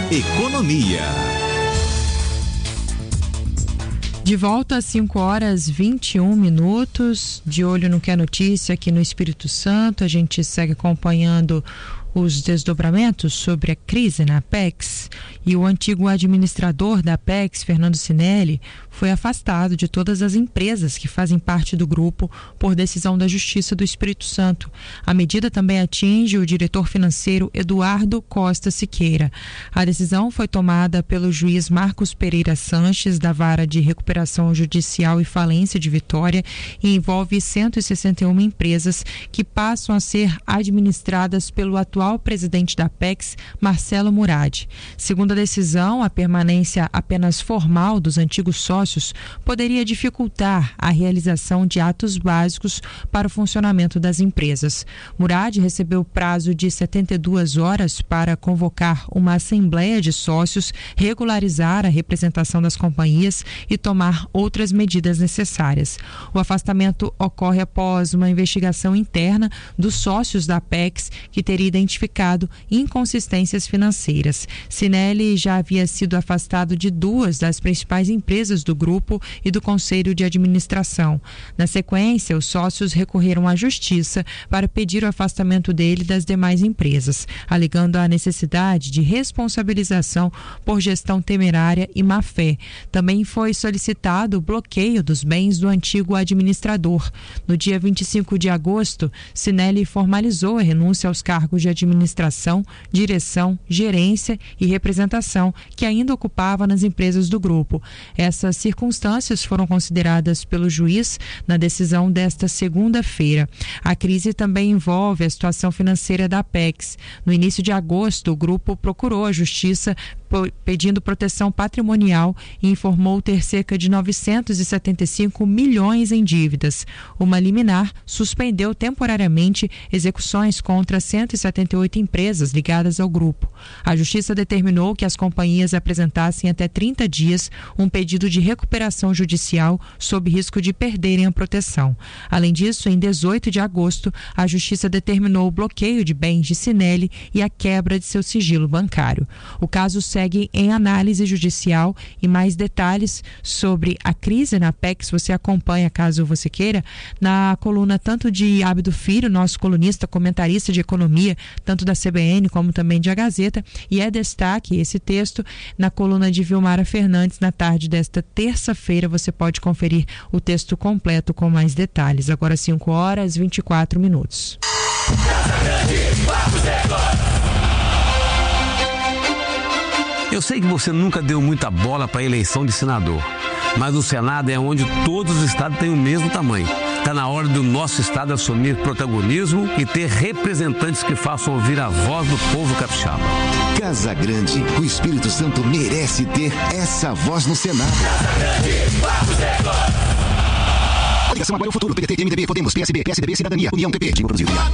Economia. De volta às 5h21, de olho no que é notícia aqui no Espírito Santo. A gente segue acompanhando os desdobramentos sobre a crise na Apex, e o antigo administrador da Apex, Fernando Sinelli, foi afastado de todas as empresas que fazem parte do grupo por decisão da Justiça do Espírito Santo. A medida também atinge o diretor financeiro Eduardo Costa Siqueira. A decisão foi tomada pelo juiz Marcos Pereira Sanches, da Vara de Recuperação Judicial e Falência de Vitória, e envolve 161 empresas que passam a ser administradas pelo atual presidente da Apex, Marcelo Murad. Segundo a decisão, a permanência apenas formal dos antigos sócios poderia dificultar a realização de atos básicos para o funcionamento das empresas. Murad recebeu prazo de 72 horas para convocar uma assembleia de sócios, regularizar a representação das companhias e tomar outras medidas necessárias. O afastamento ocorre após uma investigação interna dos sócios da Apex, que teria identificado inconsistências financeiras. Sinelli já havia sido afastado de 2 das principais empresas do grupo e do Conselho de Administração. Na sequência, os sócios recorreram à Justiça para pedir o afastamento dele das demais empresas, alegando a necessidade de responsabilização por gestão temerária e má-fé. Também foi solicitado o bloqueio dos bens do antigo administrador. No dia 25 de agosto, Sinelli formalizou a renúncia aos cargos de administração, direção, gerência e representação que ainda ocupava nas empresas do grupo. Essas circunstâncias foram consideradas pelo juiz na decisão desta segunda-feira. A crise também envolve a situação financeira da Apex. No início de agosto, o grupo procurou a Justiça pedindo proteção patrimonial e informou ter cerca de 975 milhões em dívidas. Uma liminar suspendeu temporariamente execuções contra 178 empresas ligadas ao grupo. A Justiça determinou que as companhias apresentassem até 30 dias um pedido de recuperação judicial sob risco de perderem a proteção. Além disso, em 18 de agosto, a Justiça determinou o bloqueio de bens de Sinelli e a quebra de seu sigilo bancário. O caso segue em análise judicial, e mais detalhes sobre a crise na Apex você acompanha, caso você queira, na coluna tanto de Abdo Filho, nosso colunista, comentarista de economia, tanto da CBN como também de A Gazeta, e é destaque esse texto na coluna de Vilmara Fernandes na tarde desta terça-feira. Você pode conferir o texto completo com mais detalhes. Agora 5h24. Eu sei que você nunca deu muita bola para a eleição de senador, mas o Senado é onde todos os estados têm o mesmo tamanho. Está na hora do nosso estado assumir protagonismo e ter representantes que façam ouvir a voz do povo capixaba. Casa Grande, o Espírito Santo merece ter essa voz no Senado. Casa Grande, vamos agora! Ligação agora é o futuro. PDT, MDB, Podemos, PSB, PSDB, Cidadania, União, PP.